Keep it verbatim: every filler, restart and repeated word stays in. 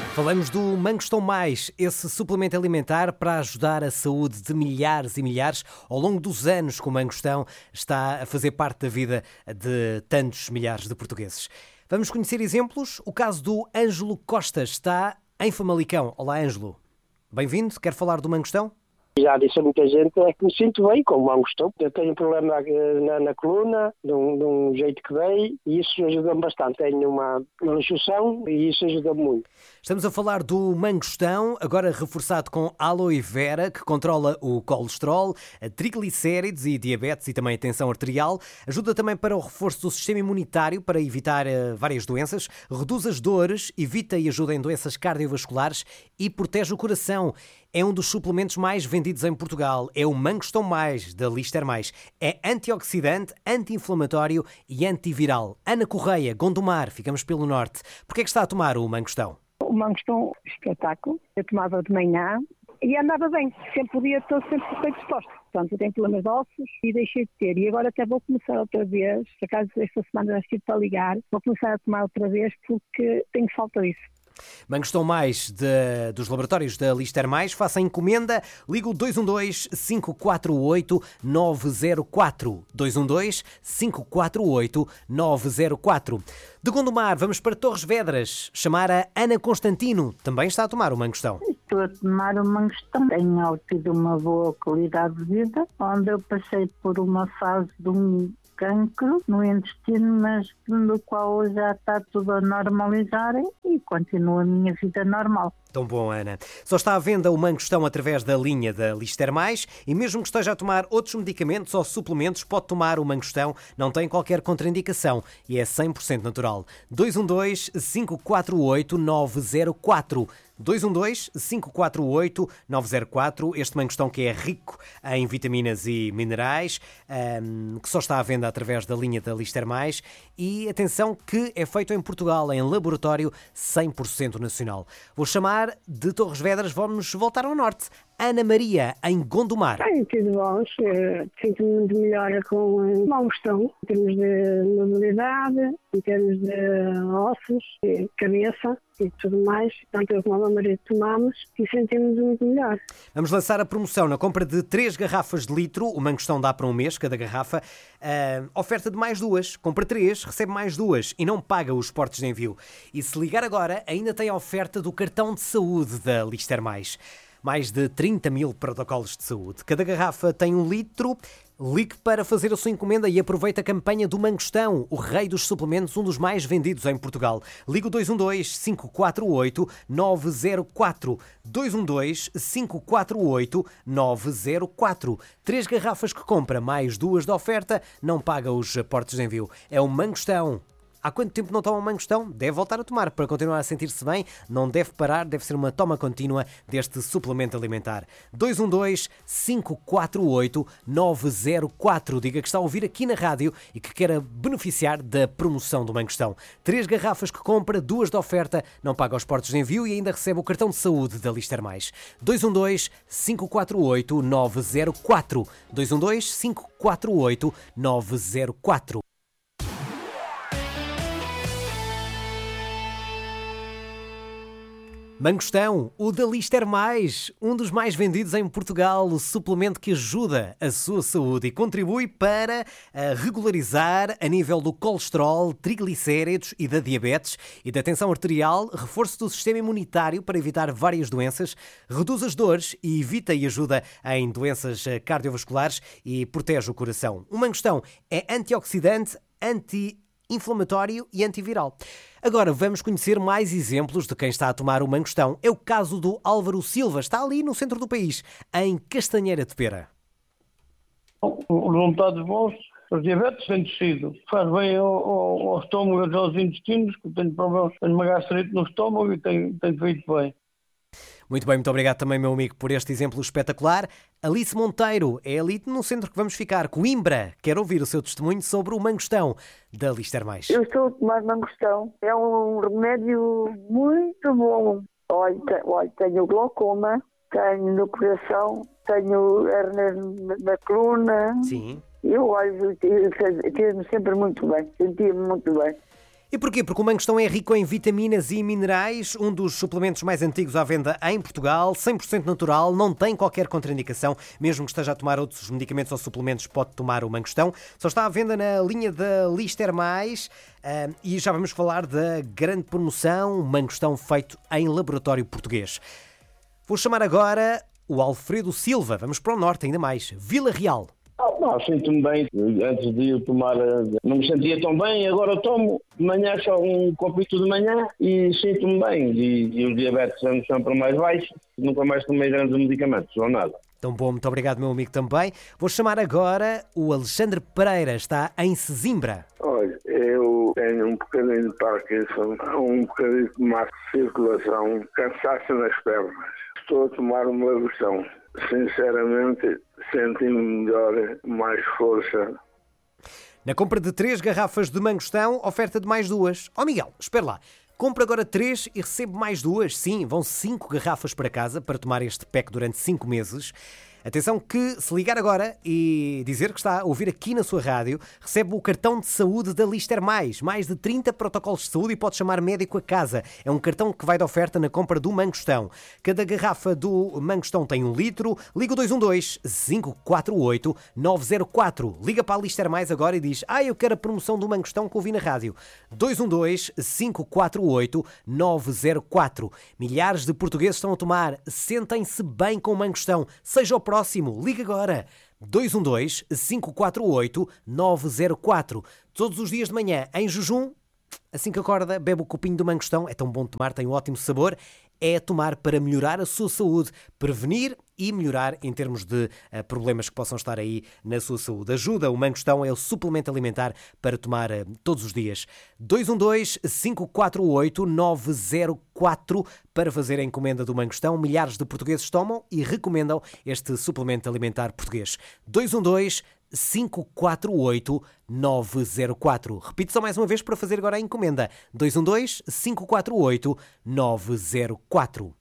Falamos do Mangostão Mais, esse suplemento alimentar para ajudar a saúde de milhares e milhares. Ao longo dos anos que o Mangostão está a fazer parte da vida de tantos milhares de portugueses. Vamos conhecer exemplos. O caso do Ângelo Costa está em Famalicão. Olá, Ângelo. Bem-vindo. Quer falar do Mangostão? Já disse a muita gente é que me sinto bem com o Mangostão. Eu tenho um problema na, na, na coluna, de um, de um jeito que dei, e isso ajuda-me bastante. Tenho uma luxação e isso ajuda-me muito. Estamos a falar do Mangostão, agora reforçado com aloe vera, que controla o colesterol, triglicéridos e diabetes e também a tensão arterial. Ajuda também para o reforço do sistema imunitário, para evitar uh, várias doenças. Reduz as dores, evita e ajuda em doenças cardiovasculares e protege o coração. É um dos suplementos mais vendidos em Portugal. É o Mangostão Mais, da Lister Mais. É antioxidante, anti-inflamatório e antiviral. Ana Correia, Gondomar, ficamos pelo norte. Porquê é que está a tomar o Mangostão? O Mangostão, espetáculo. Eu tomava de manhã e andava bem. Sempre podia, estou sempre bem disposta. Portanto, eu tenho problemas de ossos e deixei de ter. E agora até vou começar outra vez. Por acaso, esta semana já estive para ligar. Vou começar a tomar outra vez porque tenho falta disso. Mangostão Mais de, dos laboratórios da Lister Mais. Faça a encomenda. Liga o dois um dois, cinco quatro oito, nove zero quatro. dois um dois, cinco quatro oito, nove zero quatro. De Gondomar, vamos para Torres Vedras. Chamar a Ana Constantino. Também está a tomar o Mangostão. Estou a tomar o Mangostão. Tenho obtido uma boa qualidade de vida, onde eu passei por uma fase de um cancro no intestino, mas no qual já está tudo a normalizar e continua a minha vida normal. Tão bom, Ana. Só está à venda o Mangostão através da linha da Lister Mais e mesmo que esteja a tomar outros medicamentos ou suplementos, pode tomar o Mangostão, não tem qualquer contraindicação e é cem por cento natural. dois um dois, cinco quatro oito, nove zero quatro. dois um dois, cinco quatro oito, nove zero quatro. Este Mangostão que é rico em vitaminas e minerais, um, que só está à venda através da linha da Lister Mais e atenção que é feito em Portugal, em laboratório cem por cento nacional. Vou chamar de Torres Vedras, vamos voltar ao norte. Ana Maria, em Gondomar. Tenho tido bons, sinto-me muito melhor com o Mangostão, em termos de mobilidade, em termos de ossos, de cabeça e tudo mais. Tanto eu como a Ana Maria tomamos e sentimos muito melhor. Vamos lançar a promoção na compra de três garrafas de litro. O Mangostão dá para um mês, cada garrafa. Uh, oferta de mais duas. Compra três, recebe mais duas e não paga os portos de envio. E se ligar agora, ainda tem a oferta do cartão de saúde da Lister Mais. Mais de trinta mil protocolos de saúde. Cada garrafa tem um litro. Ligue para fazer a sua encomenda e aproveite a campanha do Mangostão, o rei dos suplementos, um dos mais vendidos em Portugal. Ligue o dois um dois, cinco quatro oito, nove zero quatro. dois um dois, cinco quatro oito, nove zero quatro. Três garrafas que compra, mais duas de oferta, não paga os portos de envio. É o Mangostão. Há quanto tempo não toma um Mangostão? Deve voltar a tomar para continuar a sentir-se bem. Não deve parar, deve ser uma toma contínua deste suplemento alimentar. dois um dois, cinco quatro oito, nove zero quatro. Diga que está a ouvir aqui na rádio e que quer beneficiar da promoção do Mangostão. Três garrafas que compra, duas de oferta, não paga os portos de envio e ainda recebe o cartão de saúde da Lister Mais. dois um dois, cinco quatro oito, nove zero quatro. dois um dois, cinco quatro oito, nove zero quatro. Mangostão, o da Lister Mais, um dos mais vendidos em Portugal, o suplemento que ajuda a sua saúde e contribui para regularizar a nível do colesterol, triglicéridos e da diabetes e da tensão arterial, reforço do sistema imunitário para evitar várias doenças, reduz as dores e evita e ajuda em doenças cardiovasculares e protege o coração. O Mangostão é antioxidante, anti inflamatório e antiviral. Agora vamos conhecer mais exemplos de quem está a tomar o Mangostão. É o caso do Álvaro Silva, está ali no centro do país, em Castanheira de Pera. Os resultados bons, os diabetes têm descido. Faz bem ao, ao, ao estômago e aos intestinos, que tenho problemas, tenho uma gastrite no estômago e tenho, tenho feito bem. Muito bem, muito obrigado também, meu amigo, por este exemplo espetacular. Alice Monteiro é ali no centro que vamos ficar, Coimbra. Quero ouvir o seu testemunho sobre o Mangostão da Lister Mais. Eu estou a tomar Mangostão. É um remédio muito bom. Olha, olha, tenho glaucoma, tenho no coração, tenho hernia na coluna. Sim. Eu olho, fez-me sempre muito bem, sentia-me muito bem. E porquê? Porque o mangostão é rico em vitaminas e minerais, um dos suplementos mais antigos à venda em Portugal, cem por cento natural, não tem qualquer contraindicação, mesmo que esteja a tomar outros medicamentos ou suplementos, pode tomar o mangostão. Só está à venda na linha da Lister Mais, uh, e já vamos falar da grande promoção, mangostão feito em laboratório português. Vou chamar agora o Alfredo Silva, vamos para o norte ainda mais, Vila Real. Não, sinto-me bem. Antes de eu tomar, não me sentia tão bem, agora tomo de manhã só um copito de manhã e sinto-me bem. E, e os diabetes andam sempre mais baixos, nunca mais tomei grandes medicamentos, ou nada. Tão bom, muito obrigado, meu amigo, também. Vou chamar agora o Alexandre Pereira, está em Sesimbra. Olha, eu tenho um bocadinho de Parkinson, um bocadinho de má circulação, cansaço nas pernas. Estou a tomar uma versão. Sinceramente, senti-me melhor, mais força. Na compra de três garrafas de mangostão, oferta de mais duas. Ó Miguel, espera lá. Compre agora três e recebe mais duas. Sim, vão cinco garrafas para casa para tomar este pack durante cinco meses. Atenção que, se ligar agora e dizer que está a ouvir aqui na sua rádio, recebe o cartão de saúde da Lister Mais. Mais de trinta protocolos de saúde e pode chamar médico a casa. É um cartão que vai de oferta na compra do mangostão. Cada garrafa do mangostão tem um litro. Liga o dois um dois, cinco quatro oito, nove zero quatro. Liga para a Lister Mais agora e diz: ah, eu quero a promoção do mangostão que ouvi na rádio. dois um dois, cinco quatro oito, nove zero quatro. Milhares de portugueses estão a tomar. Sentem-se bem com o mangostão. Seja o próximo, liga agora. dois um dois, cinco quatro oito, nove zero quatro. Todos os dias de manhã, em jejum, assim que acorda, bebe o copinho do mangostão. É tão bom de tomar, tem um ótimo sabor. É tomar para melhorar a sua saúde, prevenir e melhorar em termos de uh, problemas que possam estar aí na sua saúde. Ajuda, o mangostão é o suplemento alimentar para tomar uh, todos os dias. dois um dois, cinco quatro oito, nove zero quatro para fazer a encomenda do mangostão. Milhares de portugueses tomam e recomendam este suplemento alimentar português. dois um dois, cinco quatro oito, nove zero quatro. Repito só mais uma vez para fazer agora a encomenda. dois um dois, cinco quatro oito, nove zero quatro.